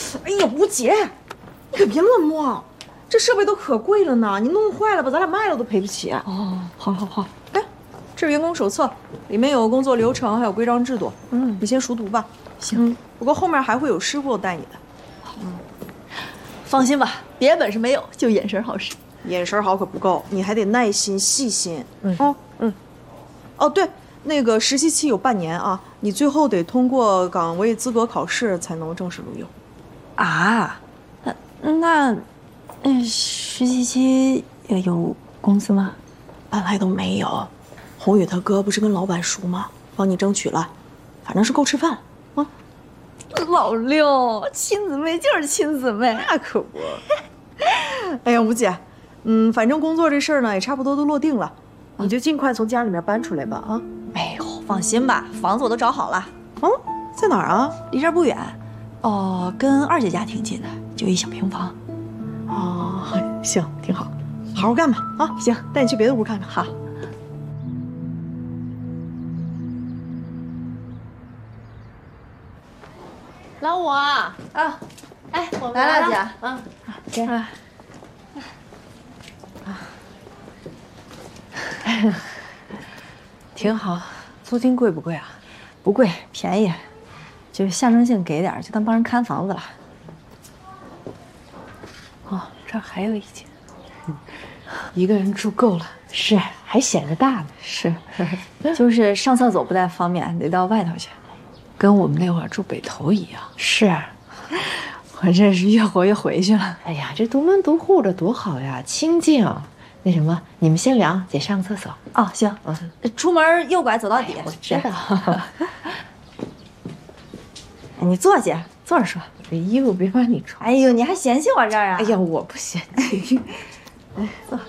哎呀，吴姐，你可别乱摸，这设备都可贵了呢，你弄坏了吧，咱俩卖了都赔不起。 哦，好好好。 哎，这是员工手册，里面有工作流程，还有规章制度。你先熟读吧。 行。 不过后面还会有师傅带你的。 放心吧，别的本事没有，就眼神好使。 眼神好可不够，你还得耐心细心。哦，对，那个实习期有半年啊，你最后得通过岗位资格考试才能正式录用。 啊？那实习期有工资吗？ 本来都没有。宏宇他哥不是跟老板熟吗？帮你争取了，反正是够吃饭啊。 老六，亲姊妹就是亲姊妹， 那可不。哎呀，吴姐，反正工作这事儿呢也差不多都落定了，你就尽快从家里面搬出来吧啊。 哎呦，放心吧，房子我都找好了。 在哪儿啊？ 离这儿不远，跟二姐家挺近的，就一小平房。 哦，行，挺好，好好干吧啊。行，带你去别的屋看看。 好。 老五啊，哎，我们来了，姐。 挺好。租金贵不贵啊？不贵，便宜，就是象征性给点，就当帮人看房子了。哦，这儿还有一间， 一个人住够了，是，还显着大呢。 是，就是上厕所不太方便，得到外头去。 跟我们那会儿住北头一样。 是，我这是越活越回去了。 哎呀，这独门独户的多好呀，清静。那什么，你们先聊，姐上个厕所。 哦，行，出门右拐走到底。 我知道。 你坐下，坐着说。 这衣服别把你穿。 哎呦，你还嫌弃我这儿啊？ 哎呀，我不嫌弃。 来，坐。